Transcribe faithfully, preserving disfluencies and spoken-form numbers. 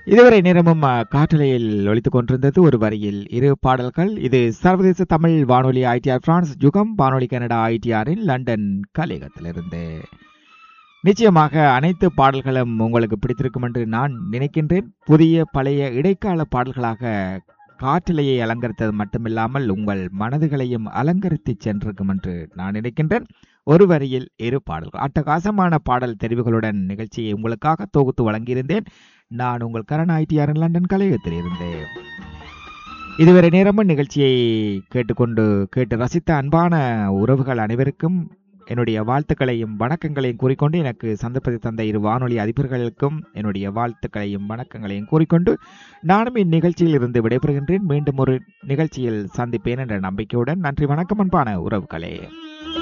இதுவரை நேரமும் அ, காற்றலையில் ஒலித்துக் கொண்டிருந்தது ஒரு வரியில் இரு பாடல்கள். இது சர்வதேச தமிழ் வானொலி ஐடிஆர் பிரான்ஸ் யுகம் வானொலி கனடா ஐடிஆரின் லண்டன் கலையகத்திலிருந்து. நிச்சயமாக அனைத்து பாடல்களும் உங்களுக்கு பிடித்திருக்கும் என்று நான் நினைக்கின்றேன். புதிய பழைய இடைக்கால பாடல்களாக காற்றலையை அலங்கரித்தது மட்டுமில்லாமல் உங்கள் மனதுகளையும் அலங்கரித்து சென்றிருக்கும் என்று நான் நினைக்கின்றேன். ஒரு வரியில் இரு பாடல்கள், அட்டகாசமான பாடல் தெரிவுகளுடன் நிகழ்ச்சியை உங்களுக்காக தொகுத்து வழங்கியிருந்தேன். நான் உங்கள் கரண் ஐடிஆரின் லண்டன் கலையகத்தில் இருந்தேன். இதுவரை நேரமும் நிகழ்ச்சியை கேட்டுக்கொண்டு கேட்டு ரசித்த அன்பான உறவுகள் அனைவருக்கும் என்னுடைய வாழ்த்துக்களையும் வணக்கங்களையும் கூறிக்கொண்டு, எனக்கு சந்தர்ப்பத்தை தந்த இரு வானொலி அதிபர்களுக்கும் என்னுடைய வாழ்த்துக்களையும் வணக்கங்களையும் கூறிக்கொண்டு, நானும் இந்நிகழ்ச்சியில் இருந்து விடைபெறுகின்றேன். மீண்டும் ஒரு நிகழ்ச்சியில் சந்திப்பேன் என்ற நம்பிக்கையுடன் நன்றி, வணக்கம் அன்பான உறவுகளே.